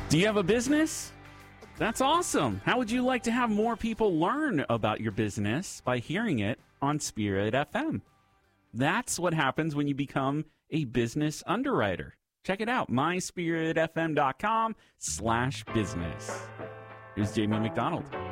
Do you have a business? That's awesome. How would you like to have more people learn about your business by hearing it on Spirit FM? That's what happens when you become a business underwriter. Check it out, myspiritfm.com/business. Here's Jamie McDonald.